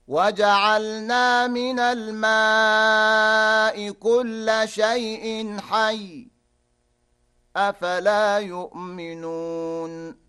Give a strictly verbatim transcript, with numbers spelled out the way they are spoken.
وجعلنا من الماء كل شيء حي أفلا يؤمنون